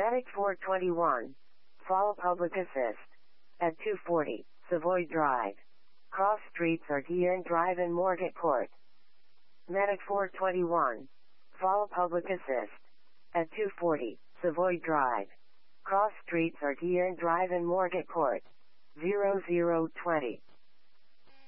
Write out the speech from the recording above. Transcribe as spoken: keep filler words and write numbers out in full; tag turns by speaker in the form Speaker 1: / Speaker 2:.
Speaker 1: Medic four twenty-one. Fall Public Assist. At two forty, Savoy Drive. Cross streets are Guillen Drive and Moorgate Court. Medic four twenty-one. Fall Public Assist. At two forty, Savoy Drive. Cross streets are Guillen Drive and Moorgate Court. zero zero twenty.